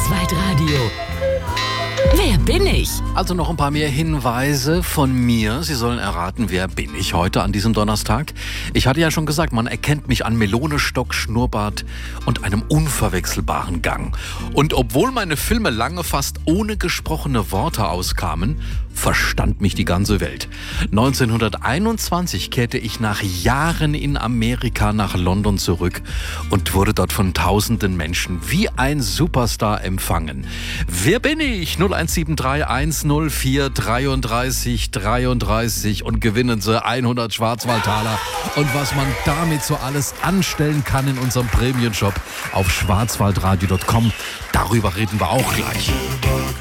Schwarzwaldradio. Wer bin ich? Also noch ein paar mehr Hinweise von mir. Sie sollen erraten, wer bin ich heute an diesem Donnerstag. Ich hatte ja schon gesagt, man erkennt mich an Melonenstock, Schnurrbart und einem unverwechselbaren Gang. Und obwohl meine Filme lange fast ohne gesprochene Worte auskamen, verstand mich die ganze Welt. 1921 kehrte ich nach Jahren in Amerika nach London zurück und wurde dort von tausenden Menschen wie ein Superstar empfangen. Wer bin ich? 0173 104 33 33 und gewinnen Sie 100 Schwarzwaldtaler. Und was man damit so alles anstellen kann in unserem Prämienshop auf schwarzwaldradio.com, darüber reden wir auch gleich.